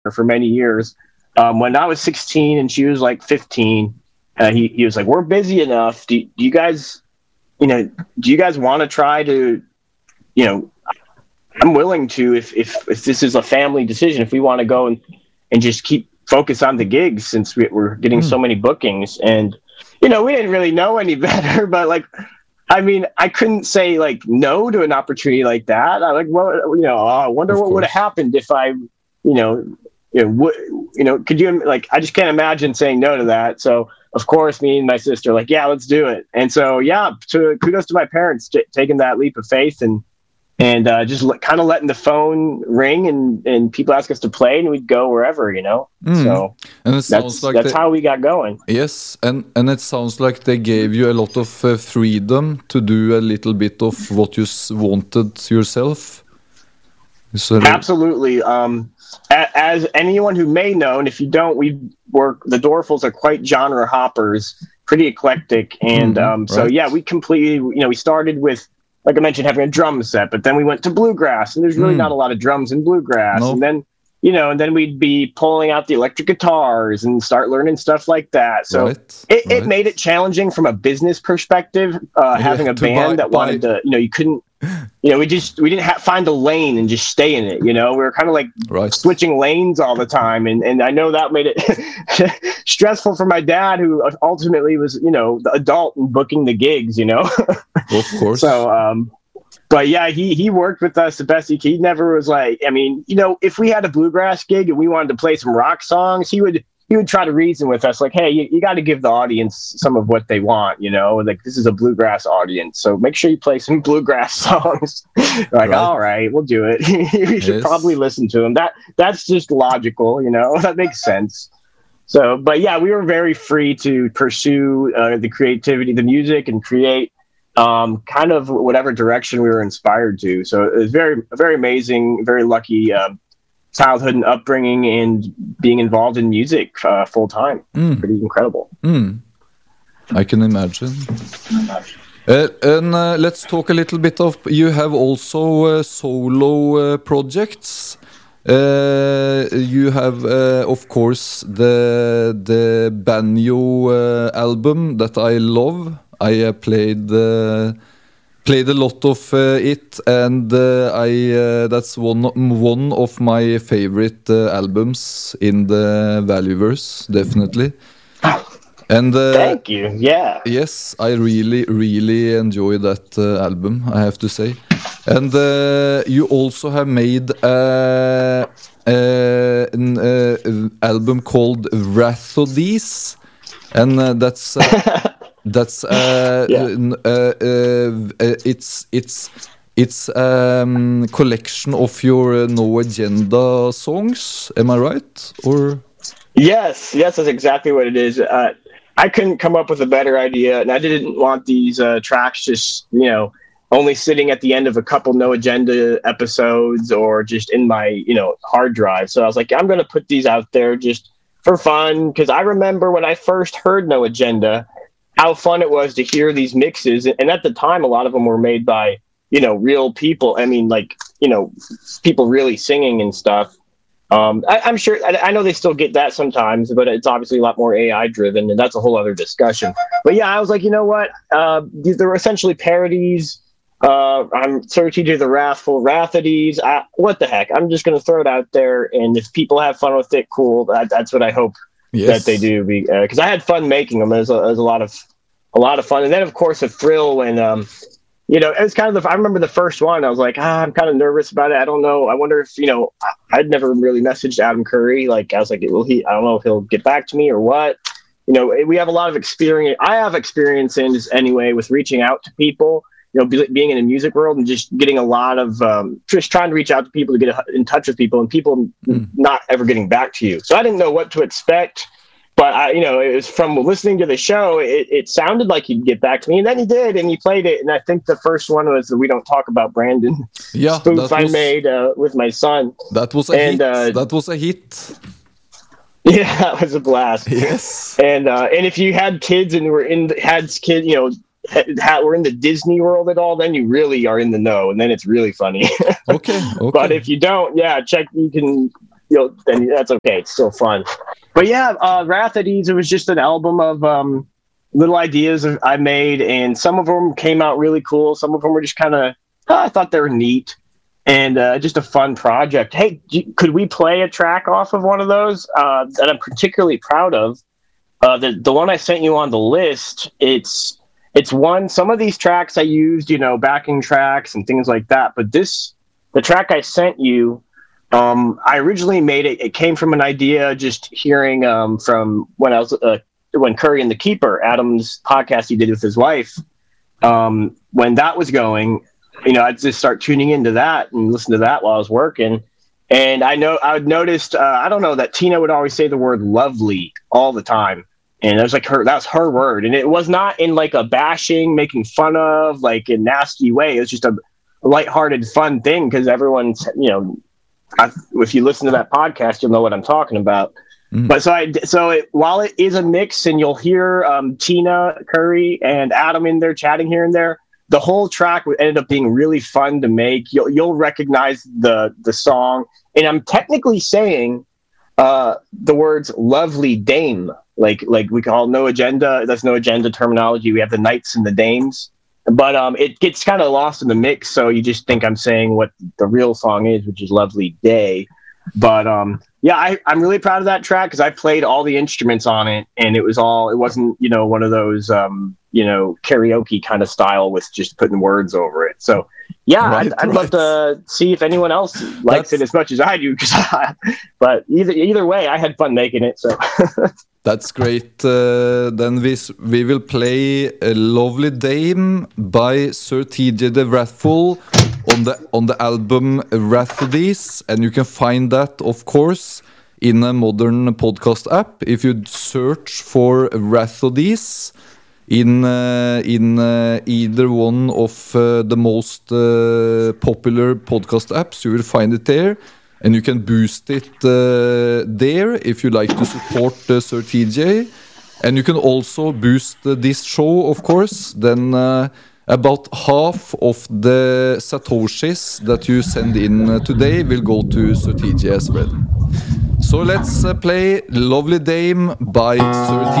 for many years. When I was 16 and she was like 15, he was like, "We're busy enough. Do you guys, do you guys want to try to, you know, I'm willing to if this is a family decision, if we want to go and just keep focus on the gigs since we're getting so many bookings." And we didn't really know any better, but like, I mean, I couldn't say like no to an opportunity like that. I like, well, I wonder what would have happened if I, could you, like, I just can't imagine saying no to that. So of course, me and my sister like, yeah, let's do it. And so, yeah, kudos to my parents taking that leap of faith and just kind of letting the phone ring and people ask us to play and we'd go wherever, So and it sounds that's how we got going. Yes, and it sounds like they gave you a lot of freedom to do a little bit of what you wanted yourself. Absolutely. As anyone who may know, and if you don't, the Dorfles are quite genre hoppers, pretty eclectic. And so, yeah, we completely, we started with, like I mentioned, having a drum set, but then we went to bluegrass, and there's really not a lot of drums in bluegrass. No. And then, and then we'd be pulling out the electric guitars and start learning stuff like that. So it made it challenging from a business perspective, having a band that wanted to, you couldn't, we didn't find a lane and just stay in it. We were kind of like switching lanes all the time. And I know that made it stressful for my dad, who ultimately was, the adult and booking the gigs, Of course. So, but yeah, he worked with us the best he could. He never was like, I mean, if we had a bluegrass gig and we wanted to play some rock songs, he would try to reason with us like, hey, you got to give the audience some of what they want, like this is a bluegrass audience, so make sure you play some bluegrass songs. Like, all right, we'll do it. You should probably listen to them. That's just logical, that makes sense. So, but yeah, we were very free to pursue the creativity, the music, and create kind of whatever direction we were inspired to. So it was very, very amazing, very lucky childhood and upbringing and being involved in music full time. Pretty incredible. I can imagine. And let's talk a little bit of, you have also solo projects. You have of course the Banjo album that I love. I played a lot of it, and that's one of my favorite albums in the Valueverse, definitely. And thank you. Yeah. Yes, I really enjoy that album, I have to say. And you also have made an album called Rhapsodies, and that's it's collection of your No Agenda songs. Am I right? Or yes, that's exactly what it is. I couldn't come up with a better idea, and I didn't want these tracks just only sitting at the end of a couple No Agenda episodes or just in my hard drive. So I was like, I'm going to put these out there just for fun, because I remember when I first heard No Agenda, how fun it was to hear these mixes. And at the time, a lot of them were made by, real people. I mean, like, people really singing and stuff. I'm sure, I know they still get that sometimes, but it's obviously a lot more AI driven, and that's a whole other discussion. But yeah, I was like, you know what? They're essentially parodies. I'm searching to the Wrathful Rhapsodies. What the heck? I'm just going to throw it out there. And if people have fun with it, cool. That's what I hope. Yes. That they do, because I had fun making them. It was a lot of fun. And then of course a thrill when it was kind of I remember the first one, I was like, I'm kind of nervous about it. I don't know. I wonder if I'd never really messaged Adam Curry. Like I was like, I don't know if he'll get back to me or what. We have a lot of experience. I have experience in this anyway with reaching out to people. Being in the music world and just getting a lot of just trying to reach out to people to get in touch with people, and people not ever getting back to you. So I didn't know what to expect, but it was from listening to the show. It sounded like he'd get back to me, and then he did, and he played it. And I think the first one was the "We Don't Talk About Brandon" spoof I made with my son. That was a hit. That was a hit. Yeah, that was a blast. Yes. And if you had kids and we're in the Disney world at all, then you really are in the know, and then it's really funny. Okay. But if you don't, you can then that's okay. It's still fun. But yeah, Wrath of Deeds, it was just an album of little ideas I made, and some of them came out really cool. Some of them were just kind of, I thought they were neat, and just a fun project. Hey, could we play a track off of one of those that I'm particularly proud of? The one I sent you on the list, it's one. Some of these tracks I used, backing tracks and things like that. But the track I sent you, I originally made it. It came from an idea just hearing from when I was when Curry and the Keeper, Adam's podcast he did with his wife. When that was going, I'd just start tuning into that and listen to that while I was working. And I would noticed, I don't know, that Tina would always say the word lovely all the time. And it was like that's her word. And it was not in like a bashing, making fun of, like a nasty way. It was just a lighthearted, fun thing because everyone's, if you listen to that podcast, you'll know what I'm talking about. Mm. But while it is a mix and you'll hear Tina, Curry, and Adam in there chatting here and there, the whole track ended up being really fun to make. You'll recognize the song. And I'm technically saying the words lovely dame, like we call No Agenda. That's No Agenda terminology. We have the knights and the dames. But it gets kind of lost in the mix, so you just think I'm saying what the real song is, which is Lovely Day. But yeah, I'm really proud of that track because I played all the instruments on it, and it wasn't one of those karaoke kind of style with just putting words over it. So yeah, I'd love to see if anyone else likes it as much as I do. But either way, I had fun making it. So that's great. Then we will play a Lovely Dame by Sir TJ the Wrathful on the album Wrath of These, and you can find that, of course, in a modern podcast app. If you search for Wrath of These in either one of the most popular podcast apps, you will find it there, and you can boost it there if you like to support Sir TJ. And you can also boost this show, of course. Then about half of the satoshis that you send in today will go to Sir TJ as well. So let's play Lovely Dame by Sir TJ.